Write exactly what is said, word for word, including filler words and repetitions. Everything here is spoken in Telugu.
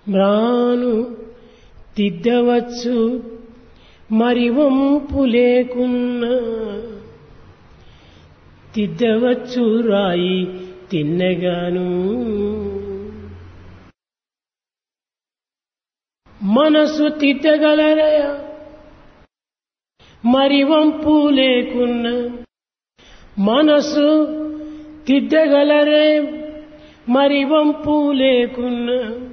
మ్రాను తిద్దవచ్చు మరి వంపు లేకున్నా, తిద్దవచ్చు రాయి తిన్నగాను. మనసు తిద్దగలరయా మరి వంపు లేకున్నా, మనసు తిద్దగలరే మరి వంపు లేకున్నా,